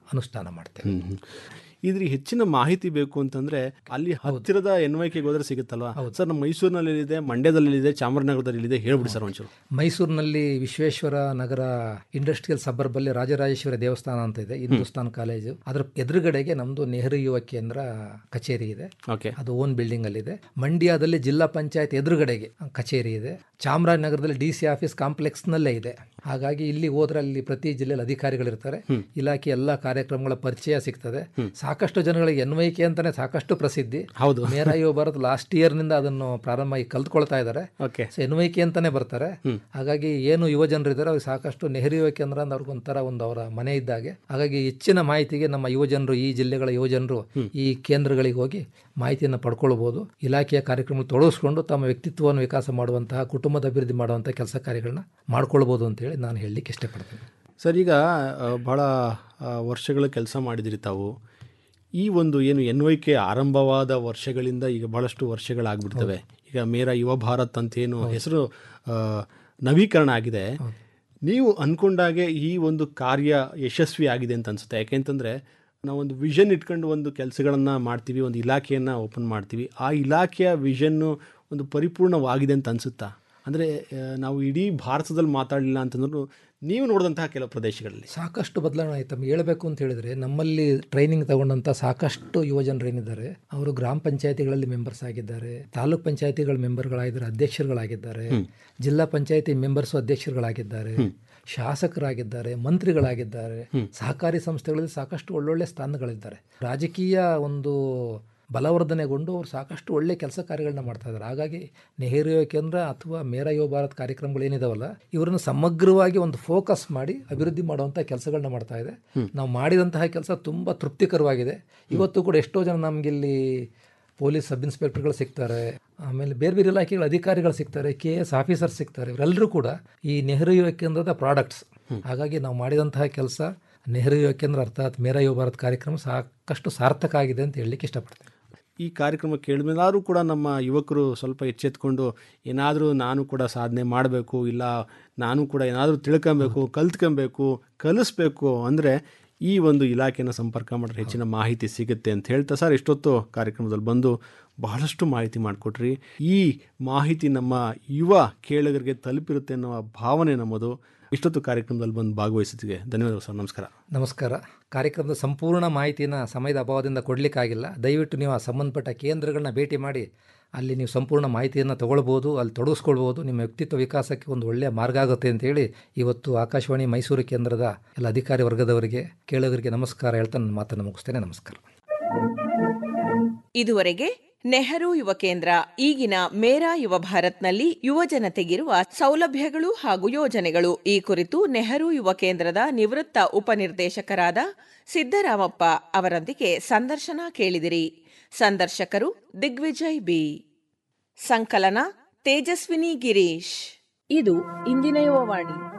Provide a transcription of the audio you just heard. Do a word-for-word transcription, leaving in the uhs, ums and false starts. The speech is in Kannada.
ಅನುಷ್ಠಾನ ಮಾಡ್ತೇವೆ. ಇದ್ರ ಹೆಚ್ಚಿನ ಮಾಹಿತಿ ಬೇಕು ಅಂತಂದ್ರೆ ಅಲ್ಲಿ ಹತ್ತಿರದ ಎನ್ ವೈ ಕೆಗೆ ಹೋದ್ರೆ ಸಿಗುತ್ತಲ್ವಾ ಸರ್? ನಮ್ಮ ಮೈಸೂರಿನಲ್ಲಿ ಇದೆ, ಮಂಡ್ಯದಲ್ಲಿ ಇದೆ, ಚಾಮರಾಜನಗರದಲ್ಲಿ ಇದೆ, ಹೇಳ್ಬಿಡಿ ಸರ್ ಒಂಚೂರು. ಮೈಸೂರಿನಲ್ಲಿ ವಿಶ್ವೇಶ್ವರ ನಗರ ಇಂಡಸ್ಟ್ರಿಯಲ್ ಸಬರ್ಬ್ ಅಲ್ಲಿ ರಾಜರಾಜೇಶ್ವರಿ ದೇವಸ್ಥಾನ ಅಂತ ಇದೆ, ಹಿಂದೂಸ್ತಾನ್ ಕಾಲೇಜು. ಅದರ ಎದುರುಗಡೆಗೆ ನಮ್ದು ನೆಹರು ಯುವ ಕೇಂದ್ರ ಕಚೇರಿ ಇದೆ. ಅದು ಓನ್ ಬಿಲ್ಡಿಂಗ್ ಅಲ್ಲಿ ಇದೆ. ಮಂಡ್ಯದಲ್ಲಿ ಜಿಲ್ಲಾ ಪಂಚಾಯತ್ ಎದುರುಗಡೆಗೆ ಕಚೇರಿ ಇದೆ. ಚಾಮರಾಜನಗರದಲ್ಲಿ ಡಿ ಸಿ ಆಫೀಸ್ ಕಾಂಪ್ಲೆಕ್ಸ್ ನಲ್ಲೇ ಇದೆ. ಹಾಗಾಗಿ ಇಲ್ಲಿ ಹೋದ್ರೆ ಅಲ್ಲಿ ಪ್ರತಿ ಜಿಲ್ಲೆಯಲ್ಲಿ ಅಧಿಕಾರಿಗಳಿರ್ತಾರೆ. ಇಲಾಖೆ ಎಲ್ಲ ಕಾರ್ಯಕ್ರಮಗಳ ಪರಿಚಯ ಸಿಗ್ತದೆ. ಸಾಕಷ್ಟು ಜನಗಳಿಗೆ ಎನ್ ವೈ ಕೆ ಅಂತಾನೆ ಸಾಕಷ್ಟು ಪ್ರಸಿದ್ಧಿ. ಹೌದು, ಮೇರಾ ಯುವ ಭಾರತ್ ಲಾಸ್ಟ್ ಇಯರ್ ನಿಂದ ಅದನ್ನು ಪ್ರಾರಂಭ ಆಗಿ ಕಲ್ತ್ಕೊಳ್ತಾ ಇದ್ದಾರೆ. ಎನ್ ವೈ ಕೆ ಅಂತಾನೆ ಬರ್ತಾರೆ. ಹಾಗಾಗಿ ಏನು ಯುವ ಜನರು ಇದ್ದಾರೆ ಅವ್ರಿಗೆ ಸಾಕಷ್ಟು ನೆಹರು ಯುವ ಕೇಂದ್ರ ಅಂದ್ರೆ ಅವ್ರಿಗೊಂಥರ ಒಂದು ಅವರ ಮನೆ ಇದ್ದಾಗೆ. ಹಾಗಾಗಿ ಹೆಚ್ಚಿನ ಮಾಹಿತಿಗೆ ನಮ್ಮ ಯುವ ಜನರು, ಈ ಜಿಲ್ಲೆಗಳ ಯುವ ಜನರು ಈ ಕೇಂದ್ರಗಳಿಗೆ ಹೋಗಿ ಮಾಹಿತಿಯನ್ನು ಪಡ್ಕೊಳ್ಬಹುದು. ಇಲಾಖೆಯ ಕಾರ್ಯಕ್ರಮ ತೊಡಗಿಸ್ಕೊಂಡು ತಮ್ಮ ವ್ಯಕ್ತಿತ್ವವನ್ನು ವಿಕಾಸ ಮಾಡುವಂತಹ, ಕುಟುಂಬದ ಅಭಿವೃದ್ಧಿ ಮಾಡುವಂತಹ ಕೆಲಸ ಕಾರ್ಯಗಳನ್ನ ಮಾಡ್ಕೊಳ್ಬಹುದು ಅಂತೇಳಿ ನಾನು ಹೇಳಲಿಕ್ಕೆ ಇಷ್ಟಪಡ್ತೇನೆ. ಸರ್, ಈಗ ಬಹಳ ವರ್ಷಗಳ ಕೆಲಸ ಮಾಡಿದಿರಿ ತಾವು. ಈ ಒಂದು ಏನು ಎನ್ ವೈ ಕೆ ಆರಂಭವಾದ ವರ್ಷಗಳಿಂದ ಈಗ ಬಹಳಷ್ಟು ವರ್ಷಗಳಾಗ್ಬಿಡ್ತವೆ. ಈಗ ಮೇರಾ ಯುವ ಭಾರತ್ ಅಂತೇನು ಹೆಸರು ನವೀಕರಣ ಆಗಿದೆ. ನೀವು ಅಂದ್ಕೊಂಡಾಗೆ ಈ ಒಂದು ಕಾರ್ಯ ಯಶಸ್ವಿ ಆಗಿದೆ ಅಂತ ಅನ್ಸುತ್ತೆ? ಯಾಕೆಂತಂದರೆ ನಾವೊಂದು ವಿಷನ್ ಇಟ್ಕೊಂಡು ಒಂದು ಕೆಲಸಗಳನ್ನು ಮಾಡ್ತೀವಿ, ಒಂದು ಇಲಾಖೆಯನ್ನು ಓಪನ್ ಮಾಡ್ತೀವಿ. ಆ ಇಲಾಖೆಯ ವಿಷನ್ನು ಒಂದು ಪರಿಪೂರ್ಣವಾಗಿದೆ ಅಂತ ಅನಿಸುತ್ತಾ? ಅಂದರೆ ನಾವು ಇಡೀ ಭಾರತದಲ್ಲಿ ಮಾತಾಡಲಿಲ್ಲ ಅಂತಂದ್ರೂ ನೀವು ನೋಡಿದಂತಹ ಕೆಲವು ಪ್ರದೇಶಗಳಲ್ಲಿ ಸಾಕಷ್ಟು ಬದಲಾವಣೆ ಆಯ್ತು. ಹೇಳಬೇಕು ಅಂತ ಹೇಳಿದ್ರೆ, ನಮ್ಮಲ್ಲಿ ಟ್ರೈನಿಂಗ್ ತಗೊಂಡಂಥ ಸಾಕಷ್ಟು ಯುವಜನರು ಏನಿದ್ದಾರೆ ಅವರು ಗ್ರಾಮ ಪಂಚಾಯತಿಗಳಲ್ಲಿ ಮೆಂಬರ್ಸ್ ಆಗಿದ್ದಾರೆ, ತಾಲೂಕ್ ಪಂಚಾಯತಿಗಳ ಮೆಂಬರ್ಗಳಾಗಿದ್ದಾರೆ, ಅಧ್ಯಕ್ಷರುಗಳಾಗಿದ್ದಾರೆ, ಜಿಲ್ಲಾ ಪಂಚಾಯತಿ ಮೆಂಬರ್ಸು ಅಧ್ಯಕ್ಷರುಗಳಾಗಿದ್ದಾರೆ, ಶಾಸಕರಾಗಿದ್ದಾರೆ, ಮಂತ್ರಿಗಳಾಗಿದ್ದಾರೆ, ಸಹಕಾರಿ ಸಂಸ್ಥೆಗಳಲ್ಲಿ ಸಾಕಷ್ಟು ಒಳ್ಳೊಳ್ಳೆ ಸ್ಥಾನಗಳಿದ್ದಾರೆ. ರಾಜಕೀಯ ಒಂದು ಬಲವರ್ಧನೆಗೊಂಡು ಅವರು ಸಾಕಷ್ಟು ಒಳ್ಳೆ ಕೆಲಸ ಕಾರ್ಯಗಳನ್ನ ಮಾಡ್ತಾ ಇದ್ದಾರೆ. ಹಾಗಾಗಿ ನೆಹರು ಯುವ ಕೇಂದ್ರ ಅಥವಾ ಮೇರಾ ಯುವ ಭಾರತ್ ಕಾರ್ಯಕ್ರಮಗಳು ಏನಿದಾವಲ್ಲ, ಇವರನ್ನು ಸಮಗ್ರವಾಗಿ ಒಂದು ಫೋಕಸ್ ಮಾಡಿ ಅಭಿವೃದ್ಧಿ ಮಾಡುವಂಥ ಕೆಲಸಗಳನ್ನ ಮಾಡ್ತಾ ಇದೆ. ನಾವು ಮಾಡಿದಂತಹ ಕೆಲಸ ತುಂಬ ತೃಪ್ತಿಕರವಾಗಿದೆ. ಇವತ್ತು ಕೂಡ ಎಷ್ಟೋ ಜನ ನಮಗಿಲ್ಲಿ ಪೊಲೀಸ್ ಸಬ್ ಇನ್ಸ್ಪೆಕ್ಟರ್ಗಳು ಸಿಗ್ತಾರೆ, ಆಮೇಲೆ ಬೇರೆ ಬೇರೆ ಇಲಾಖೆಗಳ ಅಧಿಕಾರಿಗಳು ಸಿಗ್ತಾರೆ, ಕೆ ಎಸ್ ಆಫೀಸರ್ ಸಿಗ್ತಾರೆ. ಇವರೆಲ್ಲರೂ ಕೂಡ ಈ ನೆಹರು ಯುವ ಕೇಂದ್ರದ ಪ್ರಾಡಕ್ಟ್ಸ್. ಹಾಗಾಗಿ ನಾವು ಮಾಡಿದಂತಹ ಕೆಲಸ ನೆಹರು ಯುವ ಕೇಂದ್ರ ಅರ್ಥಾತ್ ಮೇರಾ ಯುವ ಭಾರತ್ ಕಾರ್ಯಕ್ರಮ ಸಾಕಷ್ಟು ಸಾರ್ಥಕ ಆಗಿದೆ ಅಂತ ಹೇಳಲಿಕ್ಕೆ ಇಷ್ಟಪಡ್ತೇನೆ. ಈ ಕಾರ್ಯಕ್ರಮ ಕೇಳಿದ್ಮೇಲಾದ್ರೂ ಕೂಡ ನಮ್ಮ ಯುವಕರು ಸ್ವಲ್ಪ ಎಚ್ಚೆತ್ಕೊಂಡು ಏನಾದರೂ ನಾನು ಕೂಡ ಸಾಧನೆ ಮಾಡಬೇಕು, ಇಲ್ಲ ನಾನು ಕೂಡ ಏನಾದರೂ ತಿಳ್ಕೊಬೇಕು, ಕಲ್ತ್ಕೊಬೇಕು, ಕಲಿಸ್ಬೇಕು ಅಂದರೆ ಈ ಒಂದು ಇಲಾಖೆನ ಸಂಪರ್ಕ ಮಾಡಿದ್ರೆ ಹೆಚ್ಚಿನ ಮಾಹಿತಿ ಸಿಗುತ್ತೆ ಅಂತ ಹೇಳ್ತಾ ಸರ್, ಇಷ್ಟೊತ್ತು ಕಾರ್ಯಕ್ರಮದಲ್ಲಿ ಬಂದು ಬಹಳಷ್ಟು ಮಾಹಿತಿ ಮಾಡಿಕೊಟ್ರಿ. ಈ ಮಾಹಿತಿ ನಮ್ಮ ಯುವ ಕೇಳುಗರಿಗೆ ತಲುಪಿರುತ್ತೆ ಅನ್ನೋ ಭಾವನೆ ನಮ್ಮದು. ಇಷ್ಟೊತ್ತು ಕಾರ್ಯಕ್ರಮದಲ್ಲಿ ಬಂದು ಭಾಗವಹಿಸಿದ್ದೆ ಧನ್ಯವಾದಗಳು ಸರ್. ನಮಸ್ಕಾರ. ನಮಸ್ಕಾರ. ಕಾರ್ಯಕ್ರಮದ ಸಂಪೂರ್ಣ ಮಾಹಿತಿನ ಸಮಯದ ಅಭಾವದಿಂದ ಕೊಡಲಿಕ್ಕಾಗಿಲ್ಲ. ದಯವಿಟ್ಟು ನೀವು ಆ ಸಂಬಂಧಪಟ್ಟ ಕೇಂದ್ರಗಳನ್ನ ಭೇಟಿ ಮಾಡಿ ಅಲ್ಲಿ ನೀವು ಸಂಪೂರ್ಣ ಮಾಹಿತಿಯನ್ನು ತೊಗೊಳ್ಬೋದು, ಅಲ್ಲಿ ತೊಡಗಿಸ್ಕೊಳ್ಬೋದು. ನಿಮ್ಮ ವ್ಯಕ್ತಿತ್ವ ವಿಕಾಸಕ್ಕೆ ಒಂದು ಒಳ್ಳೆಯ ಮಾರ್ಗ ಆಗುತ್ತೆ ಅಂತೇಳಿ ಇವತ್ತು ಆಕಾಶವಾಣಿ ಮೈಸೂರು ಕೇಂದ್ರದ ಎಲ್ಲ ಅಧಿಕಾರಿ ವರ್ಗದವರಿಗೆ, ಕೇಳುಗರಿಗೆ ನಮಸ್ಕಾರ ಹೇಳ್ತಾ ನನ್ನ ಮಾತನ್ನು ಮುಗಿಸ್ತೇನೆ. ನಮಸ್ಕಾರ. ಇದುವರೆಗೆ ನೆಹರು ಯುವ ಕೇಂದ್ರ, ಈಗಿನ ಮೇರಾ ಯುವ ಭಾರತ್ನಲ್ಲಿ ಯುವ ಜನತೆಗಿರುವ ಸೌಲಭ್ಯಗಳು ಹಾಗೂ ಯೋಜನೆಗಳು ಈ ಕುರಿತು ನೆಹರು ಯುವ ಕೇಂದ್ರದ ನಿವೃತ್ತ ಉಪನಿರ್ದೇಶಕರಾದ ಸಿದ್ದರಾಮಪ್ಪ ಅವರೊಂದಿಗೆ ಸಂದರ್ಶನ ಕೇಳಿದಿರಿ. ಸಂದರ್ಶಕರು ದಿಗ್ವಿಜಯ್ ಬಿ. ಸಂಕಲನ ತೇಜಸ್ವಿನಿ ಗಿರೀಶ್. ಇದು ಇಂದಿನ ಯುವವಾಣಿ.